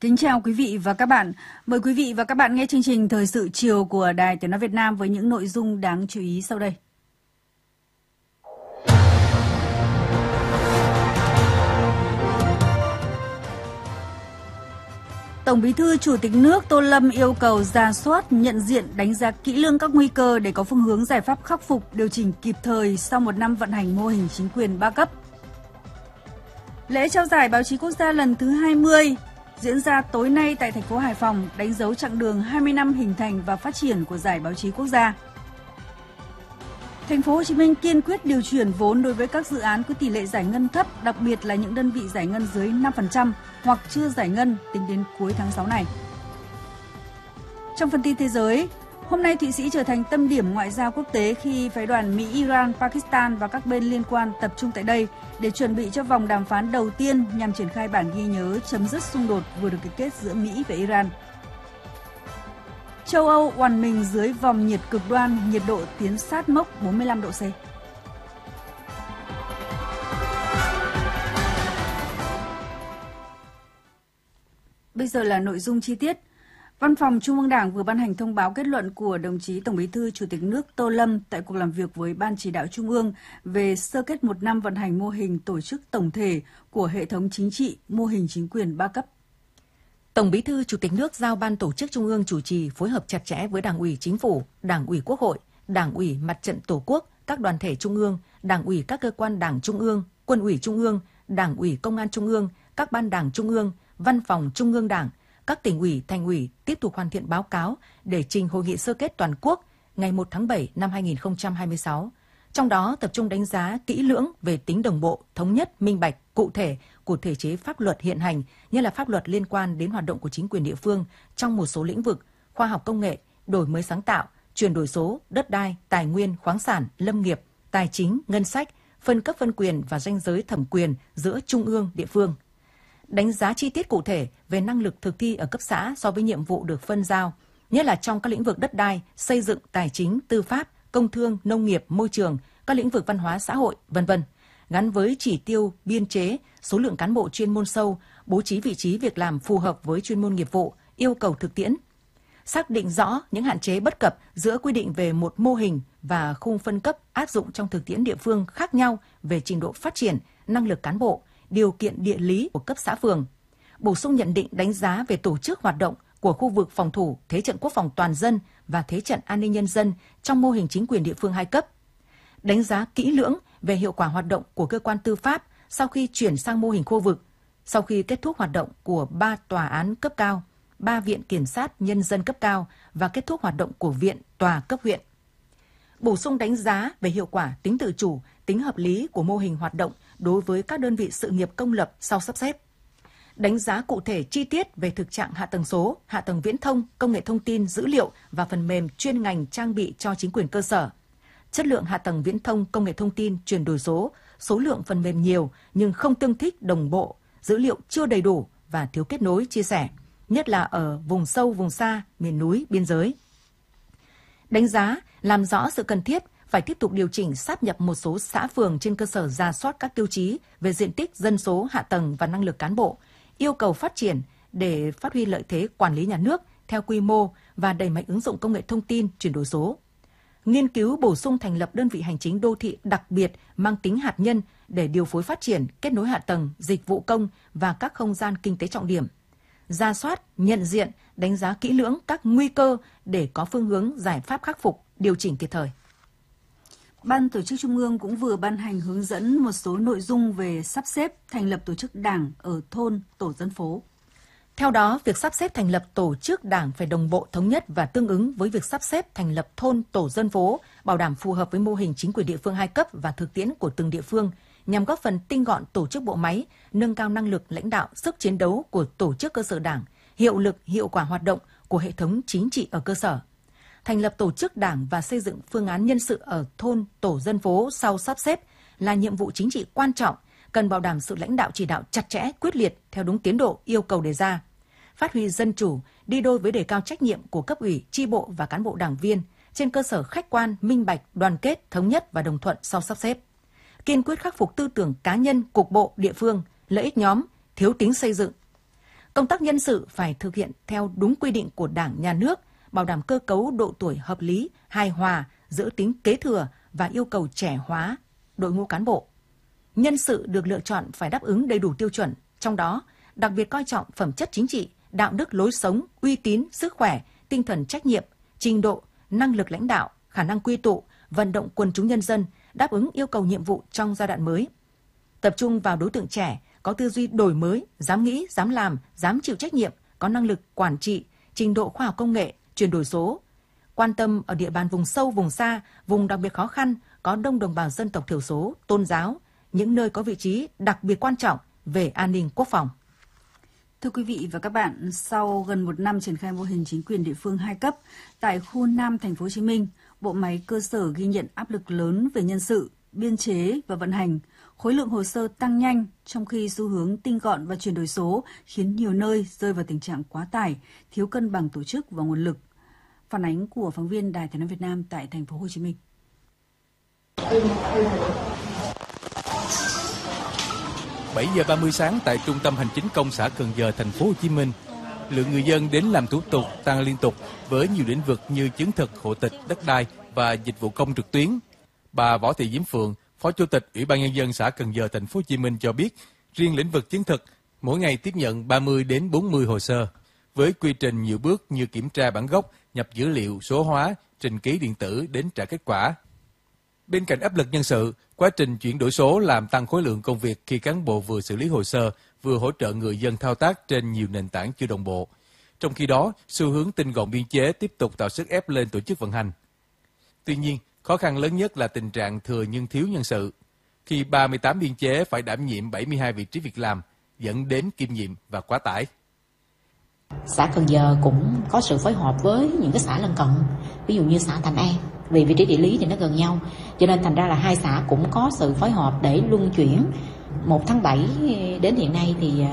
Kính chào quý vị và các bạn. Mời quý vị và các bạn nghe chương trình Thời sự chiều của Đài Tiếng nói Việt Nam với những nội dung đáng chú ý sau đây. Tổng Bí thư Chủ tịch nước Tô Lâm yêu cầu rà soát, nhận diện, đánh giá kỹ lưỡng các nguy cơ để có phương hướng giải pháp khắc phục, điều chỉnh kịp thời sau một năm vận hành mô hình chính quyền 3 cấp. Lễ trao giải báo chí quốc gia lần thứ 20 diễn ra tối nay tại thành phố Hải Phòng, đánh dấu chặng đường 20 năm hình thành và phát triển của giải báo chí quốc gia. Thành phố Hồ Chí Minh kiên quyết điều chuyển vốn đối với các dự án có tỷ lệ giải ngân thấp, đặc biệt là những đơn vị giải ngân dưới 5% hoặc chưa giải ngân tính đến cuối tháng 6 này. Trong phần tin thế giới, hôm nay Thụy Sĩ trở thành tâm điểm ngoại giao quốc tế khi phái đoàn Mỹ, Iran, Pakistan và các bên liên quan tập trung tại đây để chuẩn bị cho vòng đàm phán đầu tiên nhằm triển khai bản ghi nhớ chấm dứt xung đột vừa được ký kết giữa Mỹ và Iran. Châu Âu oằn mình dưới vòng nhiệt cực đoan, nhiệt độ tiến sát mốc 45 độ C. Bây giờ là nội dung chi tiết. Văn phòng Trung ương Đảng vừa ban hành thông báo kết luận của đồng chí Tổng Bí thư Chủ tịch nước Tô Lâm tại cuộc làm việc với Ban Chỉ đạo Trung ương về sơ kết một năm vận hành mô hình tổ chức tổng thể của hệ thống chính trị, mô hình chính quyền 3 cấp. Tổng Bí thư Chủ tịch nước giao Ban Tổ chức Trung ương chủ trì phối hợp chặt chẽ với Đảng ủy Chính phủ, Đảng ủy Quốc hội, Đảng ủy Mặt trận Tổ quốc, các đoàn thể Trung ương, Đảng ủy các cơ quan Đảng Trung ương, Quân ủy Trung ương, Đảng ủy Công an Trung ương, các ban Đảng Trung ương, Văn phòng Trung ương Đảng, các tỉnh ủy, thành ủy tiếp tục hoàn thiện báo cáo để trình hội nghị sơ kết toàn quốc ngày 1 tháng 7 năm 2026. Trong đó tập trung đánh giá kỹ lưỡng về tính đồng bộ, thống nhất, minh bạch, cụ thể của thể chế pháp luật hiện hành, như là pháp luật liên quan đến hoạt động của chính quyền địa phương trong một số lĩnh vực, khoa học công nghệ, đổi mới sáng tạo, chuyển đổi số, đất đai, tài nguyên, khoáng sản, lâm nghiệp, tài chính, ngân sách, phân cấp phân quyền và ranh giới thẩm quyền giữa trung ương, địa phương. Đánh giá chi tiết cụ thể về năng lực thực thi ở cấp xã so với nhiệm vụ được phân giao, nhất là trong các lĩnh vực đất đai, xây dựng, tài chính, tư pháp, công thương, nông nghiệp, môi trường, các lĩnh vực văn hóa xã hội, v.v. gắn với chỉ tiêu, biên chế, số lượng cán bộ chuyên môn sâu, bố trí vị trí việc làm phù hợp với chuyên môn nghiệp vụ, yêu cầu thực tiễn. Xác định rõ những hạn chế bất cập giữa quy định về một mô hình và khung phân cấp áp dụng trong thực tiễn địa phương khác nhau về trình độ phát triển, năng lực cán bộ, điều kiện địa lý của cấp xã phường. Bổ sung nhận định đánh giá về tổ chức hoạt động của khu vực phòng thủ, thế trận quốc phòng toàn dân và thế trận an ninh nhân dân trong mô hình chính quyền địa phương 2 cấp. Đánh giá kỹ lưỡng về hiệu quả hoạt động của cơ quan tư pháp sau khi chuyển sang mô hình khu vực, sau khi kết thúc hoạt động của 3 tòa án cấp cao, 3 viện kiểm sát nhân dân cấp cao và kết thúc hoạt động của viện tòa cấp huyện. Bổ sung đánh giá về hiệu quả, tính tự chủ, tính hợp lý của mô hình hoạt động đối với các đơn vị sự nghiệp công lập sau sắp xếp. Đánh giá cụ thể chi tiết về thực trạng hạ tầng số, hạ tầng viễn thông, công nghệ thông tin, dữ liệu và phần mềm chuyên ngành trang bị cho chính quyền cơ sở. Chất lượng hạ tầng viễn thông, công nghệ thông tin, chuyển đổi số lượng phần mềm nhiều nhưng không tương thích đồng bộ, dữ liệu chưa đầy đủ và thiếu kết nối chia sẻ, nhất là ở vùng sâu, vùng xa, miền núi, biên giới. Đánh giá, làm rõ sự cần thiết phải tiếp tục điều chỉnh sáp nhập một số xã phường trên cơ sở rà soát các tiêu chí về diện tích, dân số, hạ tầng và năng lực cán bộ, yêu cầu phát triển để phát huy lợi thế quản lý nhà nước theo quy mô và đẩy mạnh ứng dụng công nghệ thông tin, chuyển đổi số. Nghiên cứu bổ sung thành lập đơn vị hành chính đô thị đặc biệt mang tính hạt nhân để điều phối phát triển, kết nối hạ tầng, dịch vụ công và các không gian kinh tế trọng điểm. Rà soát, nhận diện, đánh giá kỹ lưỡng các nguy cơ để có phương hướng giải pháp khắc phục, điều chỉnh kịp thời. Ban Tổ chức Trung ương cũng vừa ban hành hướng dẫn một số nội dung về sắp xếp thành lập tổ chức đảng ở thôn, tổ dân phố. Theo đó, việc sắp xếp thành lập tổ chức đảng phải đồng bộ, thống nhất và tương ứng với việc sắp xếp thành lập thôn, tổ dân phố, bảo đảm phù hợp với mô hình chính quyền địa phương 2 cấp và thực tiễn của từng địa phương, nhằm góp phần tinh gọn tổ chức bộ máy, nâng cao năng lực lãnh đạo, sức chiến đấu của tổ chức cơ sở đảng, hiệu lực, hiệu quả hoạt động của hệ thống chính trị ở cơ sở. Thành lập tổ chức đảng và xây dựng phương án nhân sự ở thôn, tổ dân phố sau sắp xếp là nhiệm vụ chính trị quan trọng, cần bảo đảm sự lãnh đạo chỉ đạo chặt chẽ, quyết liệt theo đúng tiến độ yêu cầu đề ra. Phát huy dân chủ, đi đôi với đề cao trách nhiệm của cấp ủy, chi bộ và cán bộ đảng viên trên cơ sở khách quan, minh bạch, đoàn kết, thống nhất và đồng thuận sau sắp xếp. Kiên quyết khắc phục tư tưởng cá nhân, cục bộ, địa phương, lợi ích nhóm, thiếu tính xây dựng. Công tác nhân sự phải thực hiện theo đúng quy định của Đảng, Nhà nước, bảo đảm cơ cấu độ tuổi hợp lý, hài hòa giữa tính kế thừa và yêu cầu trẻ hóa đội ngũ cán bộ. Nhân sự được lựa chọn phải đáp ứng đầy đủ tiêu chuẩn, trong đó đặc biệt coi trọng phẩm chất chính trị, đạo đức lối sống, uy tín, sức khỏe, tinh thần trách nhiệm, trình độ, năng lực lãnh đạo, khả năng quy tụ, vận động quần chúng nhân dân, đáp ứng yêu cầu nhiệm vụ trong giai đoạn mới. Tập trung vào đối tượng trẻ, có tư duy đổi mới, dám nghĩ, dám làm, dám chịu trách nhiệm, có năng lực quản trị, trình độ khoa học công nghệ, chuyển đổi số. Quan tâm ở địa bàn vùng sâu, vùng xa, vùng đặc biệt khó khăn, có đông đồng bào dân tộc thiểu số, tôn giáo, những nơi có vị trí đặc biệt quan trọng về an ninh quốc phòng. Thưa quý vị và các bạn, sau gần một năm triển khai mô hình chính quyền địa phương 2 cấp tại khu Nam Thành phố Hồ Chí Minh, bộ máy cơ sở ghi nhận áp lực lớn về nhân sự, biên chế và vận hành. Khối lượng hồ sơ tăng nhanh, trong khi xu hướng tinh gọn và chuyển đổi số khiến nhiều nơi rơi vào tình trạng quá tải, thiếu cân bằng tổ chức và nguồn lực. Phản ánh của phóng viên Đài Tiếng nói Việt Nam tại Thành phố Hồ Chí Minh. 7 giờ 30 sáng tại Trung tâm Hành chính công xã Cần Giờ, Thành phố Hồ Chí Minh, lượng người dân đến làm thủ tục tăng liên tục với nhiều lĩnh vực như chứng thực, hộ tịch, đất đai và dịch vụ công trực tuyến. Bà Võ Thị Diễm Phượng, Phó Chủ tịch Ủy ban Nhân dân xã Cần Giờ, Thành phố Hồ Chí Minh cho biết, riêng lĩnh vực chứng thực mỗi ngày tiếp nhận 30 đến 40 hồ sơ với quy trình nhiều bước như kiểm tra bản gốc, nhập dữ liệu, số hóa, trình ký điện tử đến trả kết quả. Bên cạnh áp lực nhân sự, quá trình chuyển đổi số làm tăng khối lượng công việc khi cán bộ vừa xử lý hồ sơ, vừa hỗ trợ người dân thao tác trên nhiều nền tảng chưa đồng bộ. Trong khi đó, xu hướng tinh gọn biên chế tiếp tục tạo sức ép lên tổ chức vận hành. Tuy nhiên, khó khăn lớn nhất là tình trạng thừa nhưng thiếu nhân sự, khi 38 biên chế phải đảm nhiệm 72 vị trí việc làm, dẫn đến kiêm nhiệm và quá tải. Xã Cần Giờ cũng có sự phối hợp với những cái xã lân cận, ví dụ như xã Thành An, vì vị trí địa lý thì nó gần nhau, cho nên thành ra là hai xã cũng có sự phối hợp để luân chuyển. 1 tháng 7 đến hiện nay thì